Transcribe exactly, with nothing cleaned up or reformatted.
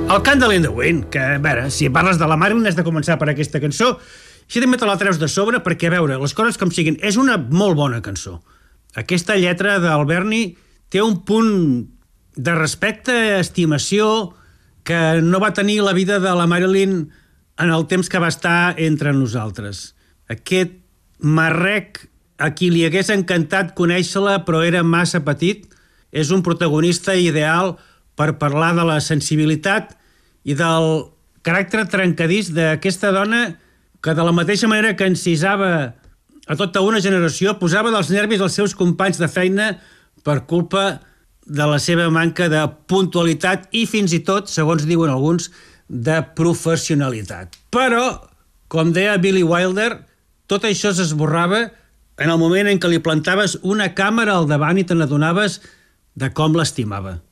El Candle in the Wind, que, a veure, si parles de la Marilyn has de començar per aquesta cançó. Així també te la treus de sobre perquè, a veure, les coses com siguin, és una molt bona cançó. Aquesta lletra del Bernie té un punt de respecte, estimació, que no va tenir la vida de la Marilyn en el temps que va estar entre nosaltres. Aquest marrec a qui li hagués encantat conèixer-la però era massa petit, és un protagonista ideal per parlar de la sensibilitat i del caràcter trencadís d'aquesta dona que de la mateixa manera que encisava a tota una generació posava dels nervis els seus companys de feina per culpa de la seva manca de puntualitat i fins i tot, segons diuen alguns, de professionalitat. Però, com deia Billy Wilder, tot això s'esborrava en el moment en què li plantaves una càmera al davant i te n'adonaves de com l'estimava.